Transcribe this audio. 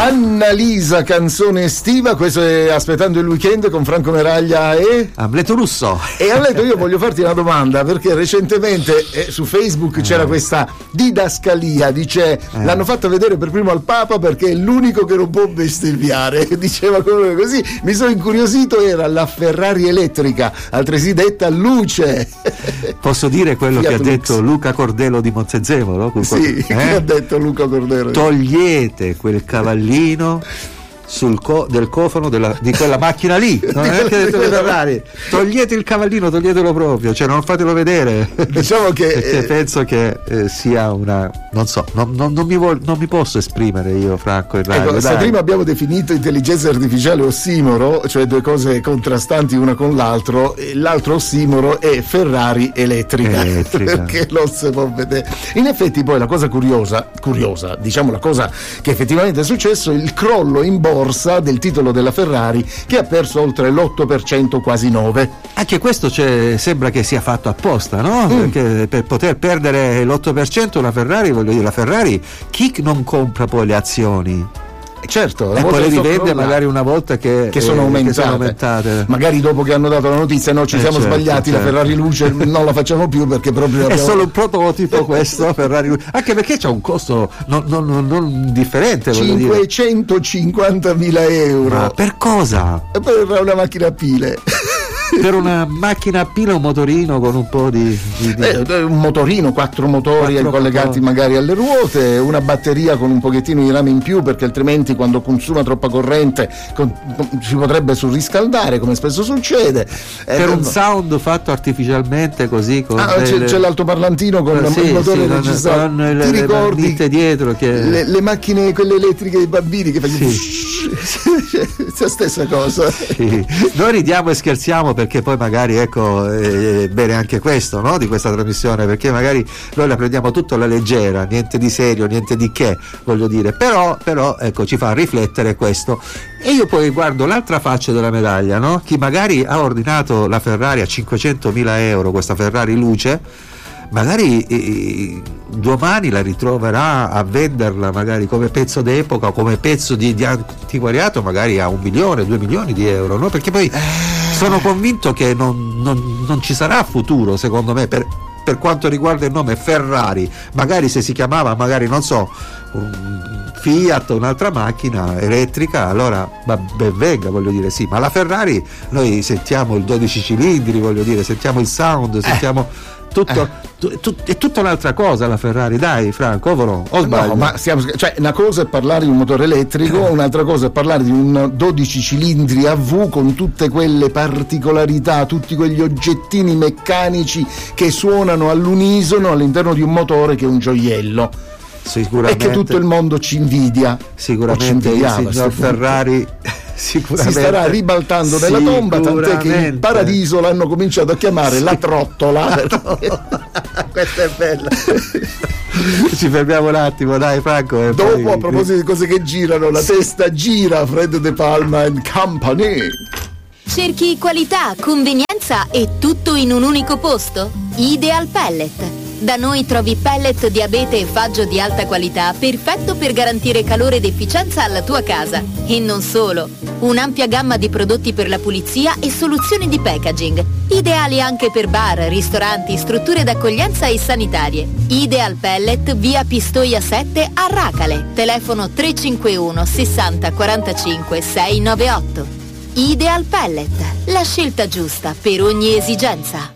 Annalisa, canzone estiva, questo è Aspettando il weekend con Franco Meraglia e Amleto Russo. E Amleto, io voglio farti una domanda, perché recentemente su Facebook c'era questa didascalia, dice l'hanno fatta vedere per primo al Papa perché è l'unico che non può bestemmiare, diceva così, mi sono incuriosito, era la Ferrari elettrica, altresì detta luce. Posso dire quello Fiat che ha Lux. detto Luca Cordelo di Montezemolo? Sì, che ha detto Luca Cordero? Togliete quel cavallino del cofano di quella macchina lì, non è che ha detto che Ferrari, togliete il cavallino, toglietelo proprio, cioè non fatelo vedere, diciamo che perché penso che sia una, non so, non mi posso esprimere io, Franco, in radio, ecco, se prima abbiamo definito intelligenza artificiale ossimoro, cioè due cose contrastanti una con l'altro ossimoro è Ferrari elettrica. Perché non si può vedere. In effetti poi la cosa curiosa, diciamo la cosa che effettivamente è successo, il crollo in borsa del titolo della Ferrari, che ha perso oltre l'8%, quasi 9%. Anche questo sembra che sia fatto apposta, no? Perché per poter perdere l'8% una Ferrari, voglio dire, la Ferrari, chi non compra poi le azioni? Certo, e poi le rivende magari una volta che sono aumentate. Magari dopo che hanno dato la notizia, no, ci siamo sbagliati, certo. La Ferrari luce non la facciamo più perché proprio è solo un prototipo questo, Ferrari luce, anche perché c'ha un costo non differente, 550.000 euro. Ma per cosa? Per una macchina a pile. Per una macchina a pila, un motorino con un po' di... un motorino, 4 motori collegati magari alle ruote, una batteria con un pochettino di rame in più, perché altrimenti quando consuma troppa corrente si potrebbe surriscaldare, come spesso succede. Per un sound fatto artificialmente così con c'è l'altoparlantino con il motore registrato. Ti ricordi dietro che le macchine quelle elettriche dei bambini che facevano la stessa cosa. Sì. Noi ridiamo e scherziamo perché poi magari è bene anche questo, no? Di questa trasmissione, perché magari noi la prendiamo tutto alla leggera, niente di serio, niente di che, voglio dire, però ecco, ci fa riflettere questo. E io poi guardo l'altra faccia della medaglia, no? Chi magari ha ordinato la Ferrari a 500.000 euro, questa Ferrari luce, magari domani la ritroverà a venderla magari come pezzo d'epoca o come pezzo di antiquariato magari a 1 milione, 2 milioni di euro, no? Perché poi sono convinto che non ci sarà futuro, secondo me, per quanto riguarda il nome Ferrari. Magari se si chiamava, magari non so, un Fiat, un'altra macchina elettrica, allora ben venga, voglio dire, sì, ma la Ferrari, noi sentiamo il 12 cilindri, voglio dire, sentiamo il sound, sentiamo è tutta un'altra cosa la Ferrari, dai Franco, o sbaglio? No, ma una cosa è parlare di un motore elettrico, un'altra cosa è parlare di un 12 cilindri AV con tutte quelle particolarità, tutti quegli oggettini meccanici che suonano all'unisono all'interno di un motore che è un gioiello. Sicuramente. E che tutto il mondo ci invidia. Sicuramente il signor Ferrari si starà ribaltando nella tomba, tant'è che il paradiso l'hanno cominciato a chiamare la trottola. Questa è bella. Ci fermiamo un attimo, dai Franco. Dopo poi... a proposito di cose che girano, la testa gira, Fred De Palma and Company. Cerchi qualità, convenienza e tutto in un unico posto? Ideal Pellet. Da noi trovi pellet di abete e faggio di alta qualità, perfetto per garantire calore ed efficienza alla tua casa. E non solo, un'ampia gamma di prodotti per la pulizia e soluzioni di packaging, ideali anche per bar, ristoranti, strutture d'accoglienza e sanitarie. Ideal Pellet, via Pistoia 7 a Racale, telefono 351 60 45 698. Ideal Pellet, la scelta giusta per ogni esigenza.